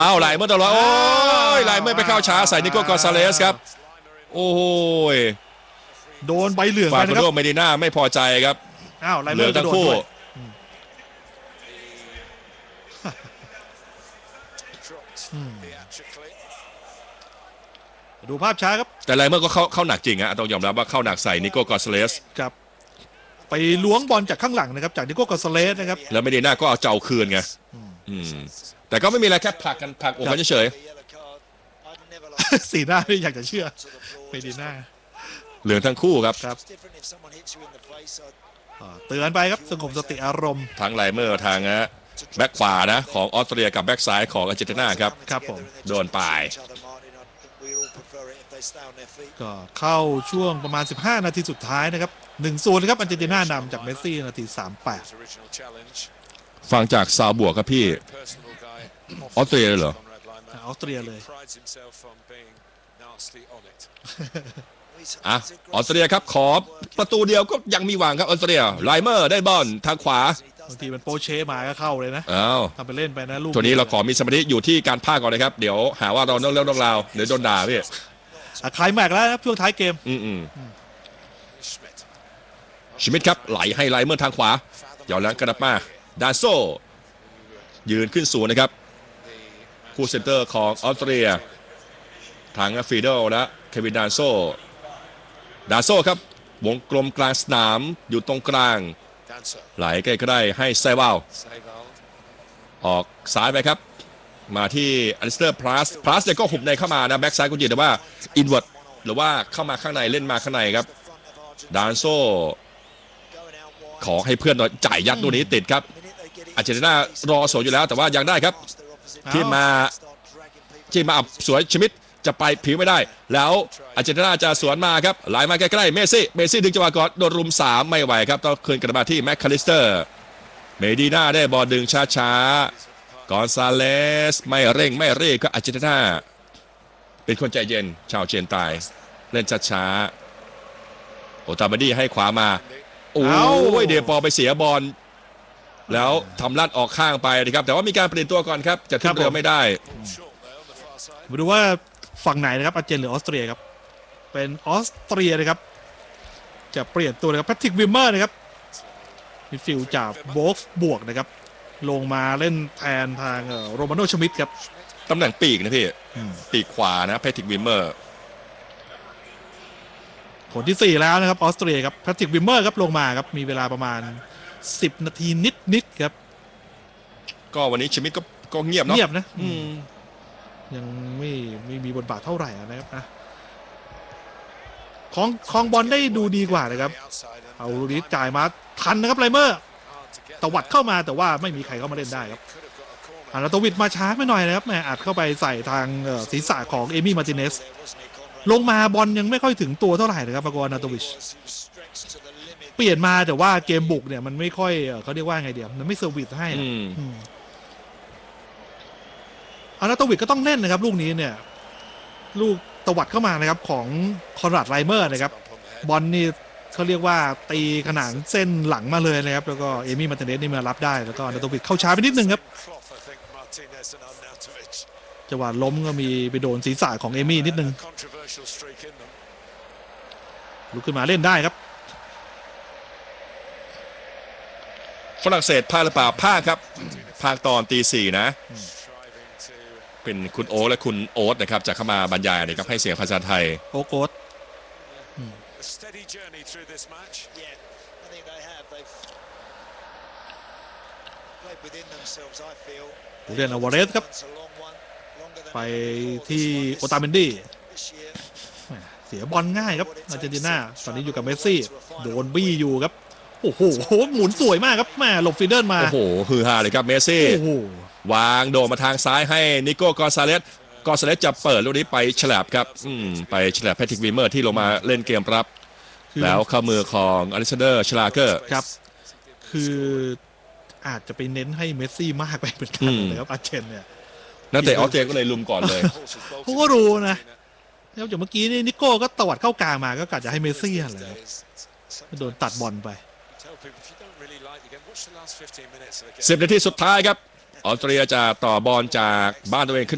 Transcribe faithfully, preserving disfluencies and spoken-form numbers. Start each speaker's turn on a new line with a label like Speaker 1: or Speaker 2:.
Speaker 1: อ้าวไหลเมื่อตลอดโอ้ยไหลเมื่อไปเข้าช้าใส่นิโก้กอนซาเลสครับโอ้ย
Speaker 2: โดนใบเหลือง
Speaker 1: ฟา
Speaker 2: ไป
Speaker 1: โค
Speaker 2: นะค
Speaker 1: โด
Speaker 2: รับ
Speaker 1: เมดิน่าไม่พอใจครับ
Speaker 2: อ้าวไล
Speaker 1: เห
Speaker 2: เม
Speaker 1: ลื
Speaker 2: อ
Speaker 1: อ
Speaker 2: ร์กระ
Speaker 1: ทั้
Speaker 2: โด
Speaker 1: ง
Speaker 2: ด
Speaker 1: คู่
Speaker 2: ด้วยดูภาพช้าครับ
Speaker 1: แต่ไหลเมื่อก็เข้าเข้าหนักจริงฮะต้องยอมรับว่าเข้าหนักใส่นิโก้กอนซาเลส
Speaker 2: ครับไปล้วงบอลจากข้างหลังนะครับจากนิโก้กอนซาเลสนะครับ
Speaker 1: แล้วเมดิน่าก็เอาเจ้าคืนไงแต่ก็ไม่มีอะไรแค่ผลักกันผลักอกกันเฉย
Speaker 2: สีหน้าไม่อยากจะเชื่อเมดิน่า
Speaker 1: เหลืองทั้งคู่ครับ
Speaker 2: ครับเตือนไปครับสงบสติอารมณ์
Speaker 1: ทั้งไลเมอร์ทางฮะแบ็คขวานะของออสเตรียกับแบ็คซ้ายของอาร์เจนตินาครับ
Speaker 2: ครับผม
Speaker 1: โดนป่าย
Speaker 2: ก็เข้าช่วงประมาณสิบห้านาทีสุดท้ายนะครับ หนึ่งศูนย์ ครับอาร์เจนตินานำจากเมสซี่นาทีสามสิบแปด
Speaker 1: ฟังจากซาวบวกครับพี่ออสเตรียเลยเหรอ
Speaker 2: ออสเตรียเลย
Speaker 1: อ่ะออสเตรียครับขอประตูเดียวก็ยังมีหวังครับออสเตรียไลเมอร์ได้บอลทางขวา
Speaker 2: บางทีมันโปเช่มาก็เข้าเลยนะ
Speaker 1: อ้าว
Speaker 2: ทำไปเล่นไปนะลูก
Speaker 1: ตัวนี้เราขอมีสมาธิอยู่ที่การพากก่อนนะครับเดี๋ยวหาว่าเราเรื่องเรื่องราวเดี๋ยวโดนด่าพี่
Speaker 2: คลายแม็กแล้วนะช่วงท้ายเกม
Speaker 1: อืมอืมชมิดครับไหลให้ไลเมอร์ทางขวาเดี๋ยวแล้วกระดับมาดานโซยืนขึ้นสูงนะครับคู่เซนเตอร์ของออสเตรียทางฟีเดลและเควินดานโซดานโซครับวงกลมกลางสนามอยู่ตรงกลางไหลใกล้ๆให้ไซวาลออกซ้ายไปครับมาที่อลิสเตอร์พลัสพลัสเนี่ยก็หุบในเข้ามานะแบ็กซ้ายกุญแจแต่ว่าอินเวิร์ดหรือว่าเข้ามาข้างในเล่นมาข้างในครับดานโซขอให้เพื่อนจ่ายยัดตัวนี้ติดครับอาร์เจนตินารอสวยอยู่แล้วแต่ว่ายังได้ครับที่มาที่มาอับสวยชมิดจะไปผิวไม่ได้แล้วอาร์เจนตินาจะสวนมาครับไหลมาใกล้ๆเมซี่เมซี่ดึงจังหวะก่อนโดนรุมสามไม่ไหวครับต้องคืนกลับมาที่แม็กคาลิสเตอร์เมดีน่าได้บอลดึงช้าๆกอนซาเลสไม่เร่งไม่รีบก็อาร์เจนตินาเป็นคนใจเย็นชาวเจนตายเล่นช้าๆโอตาบาดี้ให้ขวามาโอ้ยเดปอไปเสียบอลแล้วทำลัดออกข้างไปนะครับแต่ว่ามีการเปลี่ยนตัวก่อนครับจะทุ่มเร็วไม่ได้
Speaker 2: มาดูว่าฝั่งไหนนะครับอาร์เจนหรือออสเตรียครับเป็นออสเตรียนะครับจะเปลี่ยนตัวนะครับแพทริกวิมเมอร์นะครับมิดฟิลด์จากโบกส์บวกนะครับลงมาเล่นแทนทางโรมาโนชมิดครับ
Speaker 1: ตำแหน่งปีกนะพี่ปีกขวานะแพทริกวิมเมอร์
Speaker 2: คนที่สี่แล้วนะครับออสเตรียครับแพทริกวิมเมอร์ครับลงมาครับมีเวลาประมาณสิบนาทีนิดๆครับ
Speaker 1: ก็วันนี้ชมิดก็ก็เงียบเนาะ
Speaker 2: เงียบนะยังไม่ไม่มีบทบาทเท่าไหร่นะครับนะของคองบอลได้ดูดีกว่านะครับเอาลูกนี้จ่ายมาทันนะครับไลเมอร์ตวัดเข้ามาแต่ว่าไม่มีใครเข้ามาเล่นได้ครับอานาโตวิชมาช้าไม่หน่อยนะครับแม่อัดเข้าไปใส่ทางศีรษะของเอมี่มาร์ติเนสลงมาบอลยังไม่ค่อยถึงตัวเท่าไหร่นะครับปากอนาโตวิชเปลี่ยนมาแต่ว่าเกมบุกเนี่ยมันไม่ค่อยเขาเรียกว่าไงเดียวมันไม่เซอร์วิสให้อานาโตวิชก็ต้องเล่นนะครับลูกนี้เนี่ยลูกตวัดเข้ามานะครับของคอนราดไลเมอร์นะครับบอลนี่เขาเรียกว่าตีขนานเส้นหลังมาเลยนะครับแล้วก็เอมี่มาร์ติเนสนี่มารับได้แล้วก็อานาโตวิชเข้าช้าไปนิดนึงครับจังหวะล้มก็มีไปโดนศีรษะของเอมี่นิดนึงลุกขึ้นมาเล่นได้ครับ
Speaker 1: ฝรั่งเศสพากหรือเปล่าพากครับพากตอนตีสี่นะเป็นคุณโอ๊ตและคุณโอ๊ตนะครับจะเข้ามาบรรยายนะครับให้เสียงภาษาไทย
Speaker 2: โอ๊ตโอ๊ตผู้เล่นอวาเรสครับไปที่โอตาเมนดี้เสียบอลง่ายครับอาร์เจนตินาตอนนี้อยู่กับเมสซี่โดนบี้อยู่ครับโอ้โหหมุนสวยมากครับแม่หลบฟีเดิลมา
Speaker 1: โอ้โหฮือฮาเลยครับเมสซี่วางโดดมาทางซ้ายให้นิโก้กอนซาเลสกอนซาเลสจะเปิดลูกนี้ไปฉลับครับอืมไปฉลับแพทริกวิมเมอร์ที่ลงมาเล่นเกมรับแล้วเข้ามือของอเล็กซานเดอร์ชลาเกอร์
Speaker 2: ครับคืออาจจะไปเน้นให้เมสซี่มากไปเป็นกันนะครับอาร์เจนเนี่ย
Speaker 1: นักเตะออสเตรียก็เลยลุมก่อนเลย
Speaker 2: เขาก็รู้นะแล้วจากเมื่อกี้นี่นิโก้ก็ตวัดเข้ากลางมาก็กะจะให้เมสซี่อะไรโดนตัดบอลไป
Speaker 1: สิบนาทีสุดท้ายครับออสเตรียจะต่อบอลจากบ้านตัวเองขึ้น